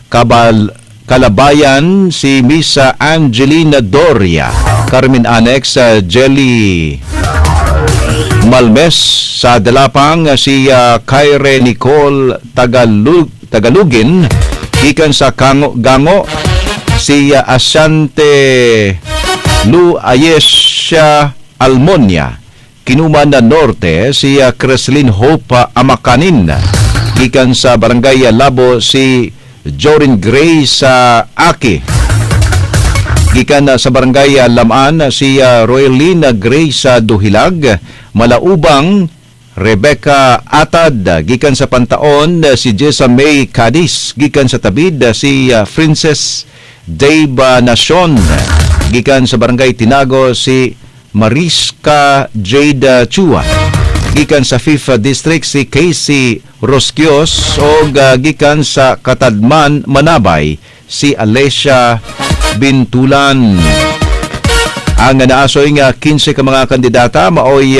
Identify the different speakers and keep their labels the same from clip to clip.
Speaker 1: Kalabayan si Miss Angelina Doria, Carmen Annex, Jelly Malmes. Sa Dalapang si Kyre Nicole Tagalugin, gikan sa Gango si Asante Lu Ayesha Almonia. Kinuman na Norte si Creslin Hope Amakanin, gikan sa Barangay Labo si Jorin Gray sa Aki. Gikan sa Barangay Lamaan si Royalina Gray sa Duhilag. Malaubang Rebecca Atad, gikan sa Pantaon si Jessa May Cadiz. Gikan sa Tabid si Princess Dave Nacion. Gikan sa Barangay Tinago si Mariska Jade Chua. Gikan sa 5th District si Casey Rosquios. O gikan sa Katadman Manabay si Alicia Bintulan. Ang naasoy nga 15 ka mga kandidata maoy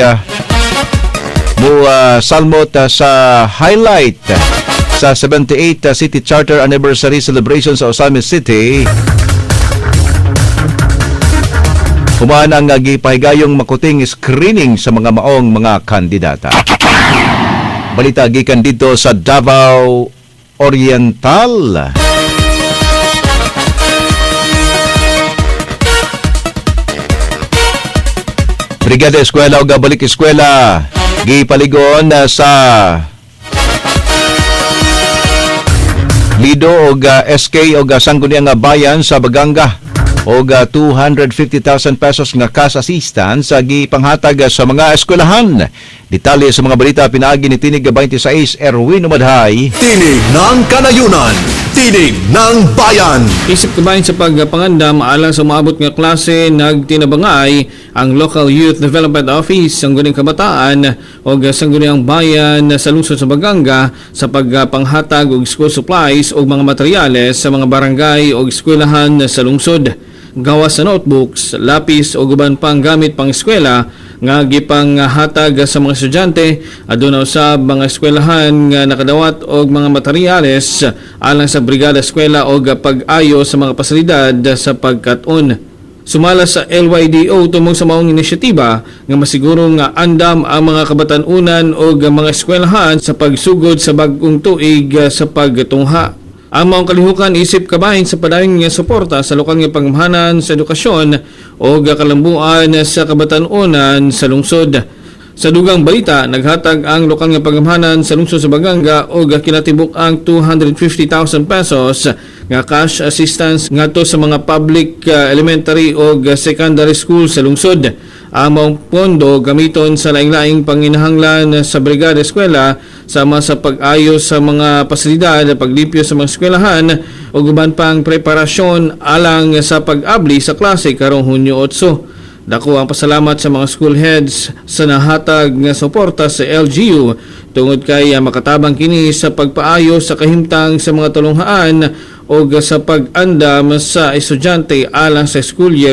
Speaker 1: salmot sa highlight sa 78 City Charter Anniversary Celebration sa Osamis City. Humaan ang gipahigayong makuting screening sa mga maong mga kandidata. Balita gikan dito sa Davao Oriental. Brigada Eskwela o Balik Eskwela gipaligon sa Lido o SK o Sangguniang Bayan sa Baganga o 250,000 pesos nga cash assistance sa gipanghatag sa mga eskwelahan. Detalye sa mga balita pinaagi ni Tinig 26 Erwin Umadhay.
Speaker 2: Tinig ng Kanayunan, Tinig ng Bayan.
Speaker 3: Isip kabayan sa pagpangandam alang sa maabot nga klase nagtinabangay ang Local Youth Development Office ng Sangguniang Kabataan o Sangguniang Bayan sa lungsod sa Baganga sa pagpanghatag og school supplies o mga materyales sa mga barangay o eskwelahan sa lungsod. Gawas sa notebooks, lapis o guban pang gamit pang eskwela nga gipang hatag sa mga estudyante. Aduna usab mga eskwelahan nga nakadawat og mga materyales alang sa brigada eskwela o pag-ayo sa mga pasilidad sa pagkat-on. Sumala sa LYDO tumong sa maong inisyatiba nga masiguro nga andam ang mga kabatan-unan o mga eskwelahan sa pagsugod sa bag-ong tuig sa pagtungha. Ang mga kalihukan isip kabahin sa padayon nga suporta sa lokal nga pangamahanan sa edukasyon o kalambuan sa kabatan-unan sa lungsod. Sa dugang balita, naghatag ang lokal nga pangamahanan sa lungsod sa Baganga o kinatibuk ang 250,000 pesos nga cash assistance ngadto sa mga public elementary o secondary school sa lungsod. Ang mga pondo gamiton sa laing-laing panginahanglan sa brigada eskwela sama sa pag-ayos sa mga pasilidad, paglipyo sa mga eskwelahan o guban pang preparasyon alang sa pag-abli sa klase karong Hunyo 8. Dako ang pasalamat sa mga school heads sa nahatag nga suporta sa LGU tungod kay makatabang kini sa pagpaayo sa kahimtang sa mga tulunghaan o sa pag-andam sa estudyante alang sa school year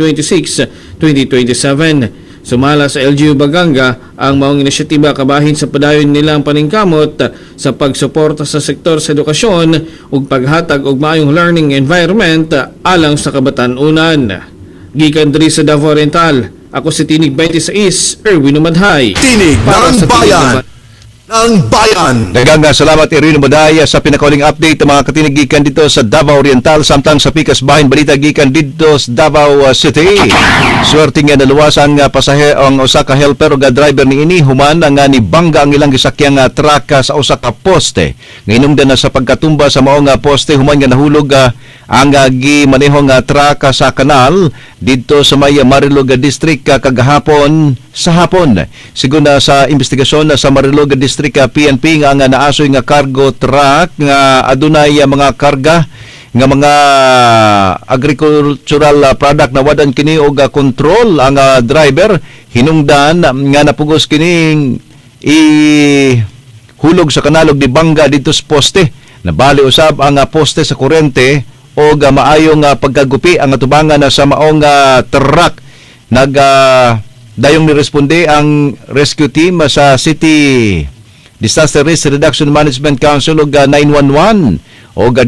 Speaker 3: 2026-2027. Sumala sa LGU Baganga ang maong inisyatiba kabahin sa padayon nilang paningkamot sa pagsuporta sa sektor sa edukasyon ug paghatag og maayong learning environment alang sa kabatan-unan. Gikan diri sa Davao Oriental, ako si Tinig 26 Erwin Umadhay.
Speaker 2: Tinig ng Bayan. Ng Bayan.
Speaker 1: Daghang salamat Erwin Umadhay sa pinakauling update mga katinig gikan dito sa Davao Oriental samtang sa pikas bahin balita gikan dito sa Davao City. Swerte nga naluwas ang ang usa ka helper o driver ni ini human nga ni bangga ang ilang gisakyang truck sa usa ka poste. Ngainungdan na sa pagkatumba sa maong poste human nga nahulog ang gimanehong truck sa kanal dito sa may Marilog District kagahapon sa hapon. Sigun na sa investigasyon sa Marilog District PNP nga naasoy nga cargo truck nga adunay mga karga nga mga agricultural product na wadan kini og control ang driver hinungdan nga napugos kining ihulog sa kanalog di bangga dito sa poste. Nabali usab ang poste sa kurente o maayong pagkagupi ang atubangan sa maong truck. Dayong niresponde ang rescue team sa City Disaster Risk Reduction Management Council o 911 o